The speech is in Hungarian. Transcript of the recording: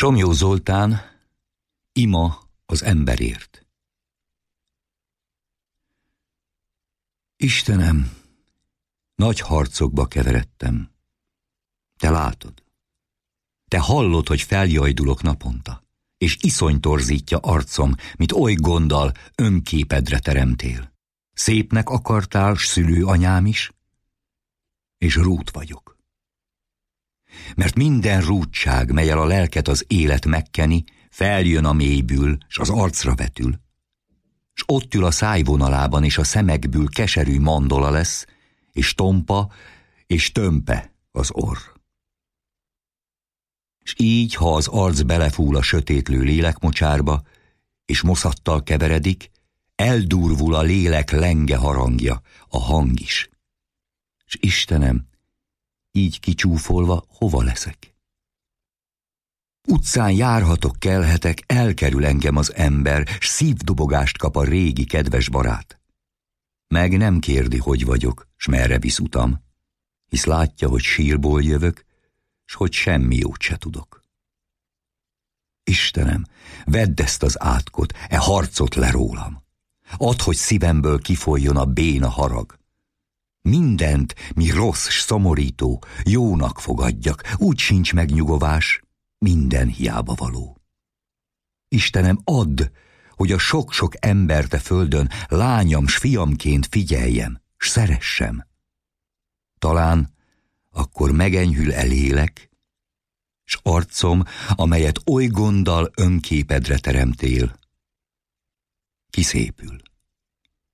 Somlyó Zoltán, ima az emberért. Istenem, nagy harcokba keveredtem. Te látod. Te hallod, hogy feljajdulok naponta, és iszony torzítja arcom, mint oly gonddal önképedre teremtél. Szépnek akartál, s szülőanyám is, és rút vagyok. Mert minden rúdság, melyel a lelket az élet megkeni, feljön a mélyből, s az arcra vetül. S ott ül a szájvonalában, és a szemekből keserű mandola lesz, és tompa, és tömpe az orr. S így, ha az arc belefúl a sötétlő lélekmocsárba, és moszattal keveredik, eldurvul a lélek lenge harangja, a hang is. S Istenem, így kicsúfolva hova leszek? Utcán járhatok, kelhetek, elkerül engem az ember, s szívdobogást kap a régi kedves barát. Meg nem kérdi, hogy vagyok, s merre visz utam, hisz látja, hogy sírból jövök, s hogy semmi jót se tudok. Istenem, vedd ezt az átkot, e harcot le rólam. Add, hogy szívemből kifolyjon a béna harag. Mindent, mi rossz s szomorító, jónak fogadjak, úgy sincs megnyugovás, minden hiába való. Istenem, add, hogy a sok-sok embert a földön lányam s fiamként figyeljem, s szeressem. Talán akkor megenyhül el lélek, s arcom, amelyet oly gonddal önképedre teremtél, kiszépül.